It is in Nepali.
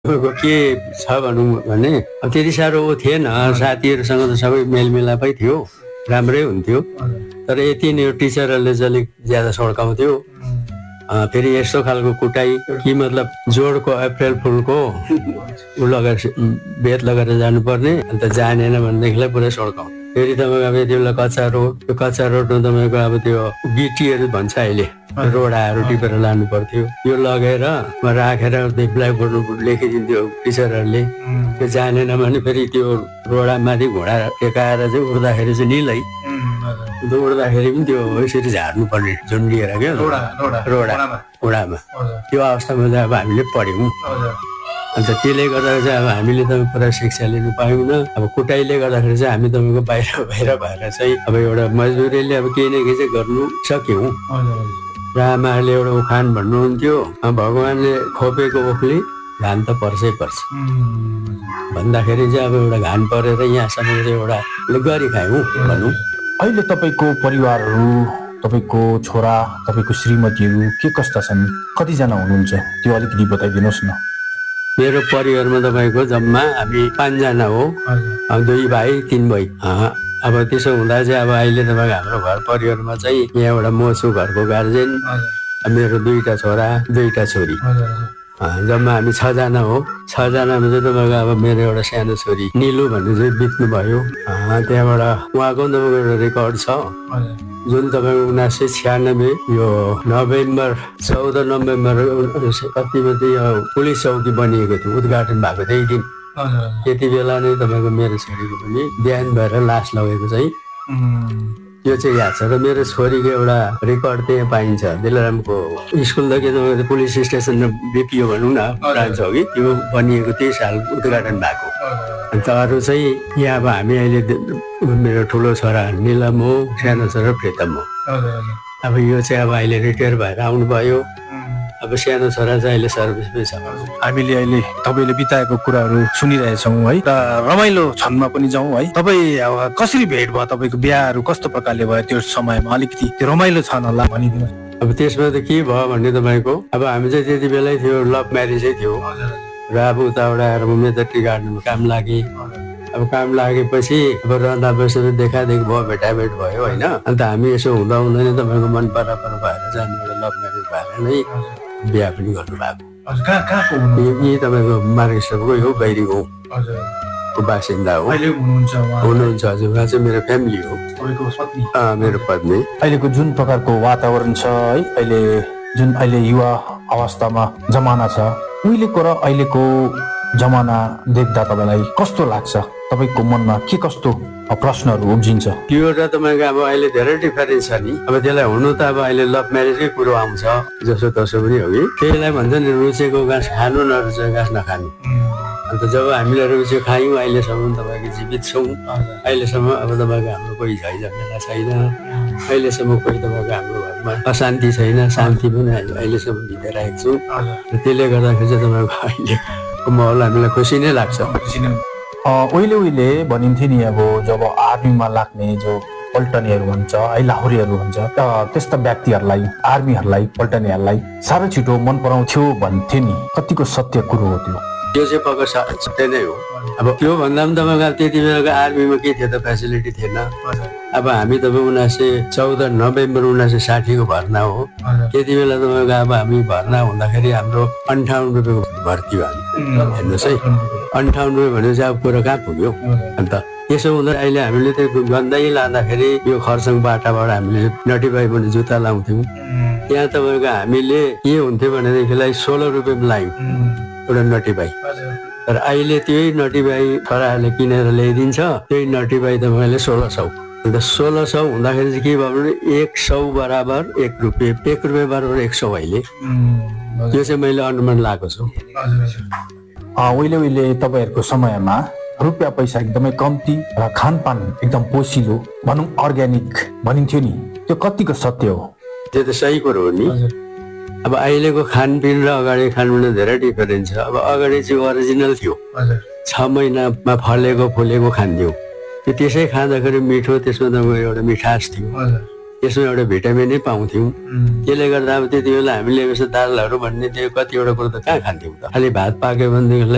के छ भनौँ भने अब त्यति साह्रो थिएन, साथीहरूसँग त सबै मेलमिलापै थियो, राम्रै हुन्थ्यो। तर यति नै टिचरहरूले चाहिँ अलिक ज्यादा सड्काउँथ्यो। फेरि यस्तो खालको कुटाइ कि मतलब जोडको अप्रेल फुलको ऊ लगाएर बेत लगाएर जानुपर्ने, अन्त जानेन भनेदेखिलाई पुरै सड्काउ। फेरि तपाईँको अब यति बेला कच्चा रोडमा तपाईँको अब त्यो गिटीहरू भन्छ अहिले, रोडाहरू टिपेर लानु पर्थ्यो। यो लगेर राखेर ब्ल्याकबोर्डमा लेखिदिन्थ्यो टिचरहरूले। त्यो जानेन भने फेरि त्यो रोडामाथि घोडा टेकाएर चाहिँ उड्दाखेरि चाहिँ निलै उड्दाखेरि पनि त्यो यसरी झार्नु पर्ने झुन्डिएर क्या रोडामा। त्यो अवस्थामा चाहिँ अब हामीले पढ्यौँ। अन्त त्यसले गर्दा चाहिँ अब हामीले त पुरा शिक्षा लिनु पायौँ। अब कुटाइले गर्दाखेरि चाहिँ हामी तपाईँको बाहिर भएर चाहिँ अब एउटा मजदुरीले अब केही न केही चाहिँ गर्नु सक्यौँ। र आमाहरूले एउटा उखान भन्नुहुन्थ्यो, भगवान्ले खोपेको ओखली घान त पर्छै पर्छ भन्दाखेरि चाहिँ अब एउटा घान परेर यहाँसम्म चाहिँ एउटा गरी खायौँ भनौँ। अहिले तपाईँको परिवारहरू, तपाईँको छोरा, तपाईँको श्रीमतीहरू के कस्ता छन्, कतिजना हुनुहुन्छ, त्यो अलिकति बताइदिनुहोस् न। मेरो परिवारमा तपाईँको जम्मा हामी 5 जना हो, 2 भाइ 3 बहिनी। अब त्यसो हुँदा चाहिँ अब अहिले तपाईँको हाम्रो घर परिवारमा चाहिँ यहाँबाट म छु घरको गार्जेन, मेरो 2टा छोरा 2टा छोरी, जम्मा हामी 6 जना हो। 6 जनामा चाहिँ तपाईँको अब मेरो एउटा सानो छोरी निलु भन्ने चाहिँ बित्नु भयो। त्यहाँबाट उहाँको तपाईँको एउटा रेकर्ड छ जुन तपाईँको 1996 यो 14 नोभेम्बर कतिमा चाहिँ पुलिस चौकी बनिएको थियो, उद्घाटन भएको त्यही दिन। त्यति बेला नै तपाईँको मेरो छोरीको पनि बिहान भएर लास लगेको चाहिँ यो चाहिँ याद छ। र मेरो छोरीको एउटा रेकर्ड त्यहाँ पाइन्छ, दिलारामको स्कुलदेखि तपाईँको पुलिस स्टेसन बिपिओ भनौँ न ब्रान्च हो कि, त्यो बनिएको त्यही साल उद्घाटन भएको। अन्त अरू चाहिँ यहाँ अब हामी अहिले मेरो ठुलो छोरा निलम हो, सानो छोरा प्रितम हो। अब यो चाहिँ अब अहिले रिटायर भएर आउनुभयो। अब सानो छोरा चाहिँ अहिले सर्भिसमै छ। हामीले अहिले तपाईँले बिताएको कुराहरू सुनिरहेछौँ है, र रमाइलो क्षणमा पनि जाउँ है। तपाईँ अब कसरी भेट भयो, तपाईँको बिहाहरू कस्तो प्रकारले भयो त्यो समयमा, अलिकति त्यो रमाइलो क्षण होला भनिदिनुहोस्। अब त्यसमा त के भयो भने तपाईँको अब हामी चाहिँ त्यति बेलै थियो, लभ म्यारेजै थियो। र अब उताबाट आएर म मेथड गार्डनमा काम लागेँ। अब काम लागेपछि अब रन्दा बसेर देखादेखि भयो, भेटाभेट भयो होइन। अन्त हामी यसो हुँदा नै तपाईँको मन परापर भएर चाहिँ हामी एउटा लभ म्यारेज भएर नै बिहा पनि गर्नु भएको। यही तपाईँको मार्गेश्वरको हो, गैरी गाउँको बासिन्दा हो, हुनुहुन्छ हजुर। उहाँ चाहिँ मेरो फ्यामिली हो, मेरो पत्नी। अहिलेको जुन प्रकारको वातावरण छ है, अहिले युवा अवस्थामा जमाना छ, उहिलेको र अहिलेको जमाना देख्दा तपाईँलाई कस्तो लाग्छ, तपाईँको मनमा के कस्तो प्रश्नहरू उब्जिन्छ? त्यो र तपाईँको अब अहिले धेरै डिफरेन्स छ नि। अब त्यसलाई हुनु त अब अहिले लभ म्यारेजकै कुरो आउँछ, जसो तसो पनि हो कि। त्यसलाई भन्छ नि रुचेको घाँस खानु, नरुचेको घाँस नखानु। अन्त जब हामीले रुचेको खायौँ, अहिलेसम्म तपाईँको जीवित छौँ। अहिलेसम्म अब तपाईँको हाम्रो कोही झैझमेला छैन, अहिलेसम्म कोही तपाईँको हाम्रो घरमा अशान्ति छैन, शान्ति पनि अहिलेसम्म भित्राएको छु। त्यसले गर्दाखेरि चाहिँ तपाईँको अहिलेको माहौल हामीलाई खुसी नै लाग्छ। उहिले भनिन्थ्यो नि, अब जब आर्मीमा लाग्ने जो पल्टनीहरू भन्छ है, लाहुरेहरू भन्छ, त्यस्ता व्यक्तिहरूलाई, आर्मीहरूलाई, पल्टनीहरूलाई साह्रै छिटो मन पराउँथ्यो भन्थ्यो नि, कतिको सत्य कुरो हो त्यो? त्यो चाहिँ पक्का सत्य नै हो। अब त्यो भन्दा पनि तपाईँको त्यति बेलाको आर्मीमा के थियो त, फेसिलिटी थिएन। अब हामी तपाईँ 14 नोभेम्बर 1960 को भर्ना हो। त्यति बेला तपाईँको अब हामी भर्ना हुँदाखेरि हाम्रो 58 रुपियाँको भर्ती भयो। हेर्नुहोस् है, 58 रुपियाँ भने चाहिँ अब कुरो कहाँ पुग्यो। अन्त त्यसो हुँदा अहिले हामीले त्यो गन्दै लाँदाखेरि यो खरसाङ बाटाबाट हामीले नटीबाई पनि जुत्ता लाउँथ्यौँ। त्यहाँ तपाईँको हामीले के हुन्थ्यो भनेदेखिलाई 16 रुपियाँमा लायौँ एउटा नटीबाई। तर अहिले त्यही नटीबाई छोराहरूले किनेर ल्याइदिन्छ, त्यही नटीबाई तपाईँले 1600। अन्त 1600 हुँदाखेरि चाहिँ के भयो भने 100 बराबर 1 रुपियाँ, 1 रुपियाँ बराबर 100 अहिले। त्यो चाहिँ मैले अनुमान लगाएको छु। उहिले तपाईँहरूको समयमा रुपियाँ पैसा एकदमै कम्ती र खानपान एकदम पोसिलो, भनौँ अर्ग्यानिक भनिन्थ्यो नि, त्यो कतिको सत्य हो? त्यो त सही कुरो हो नि। अब अहिलेको खानपिन र अगाडि खानपिन धेरै डिफरेन्स छ। अब अगाडि चाहिँ ओरिजिनल थियो, 6 महिनामा फलेको फुलेको खान्थ्यौँ। त्यो त्यसै खाँदाखेरि मिठो, त्यसमा त एउटा मिठास थियो, त्यसमा एउटा भिटामिनै पाउँथ्यौँ। त्यसले गर्दा अब त्यति बेला हामीले दालहरू भन्ने त्यो कतिवटा कुरो त कहाँ खान्थ्यौँ त, खालि भात पाक्यो भनेदेखिलाई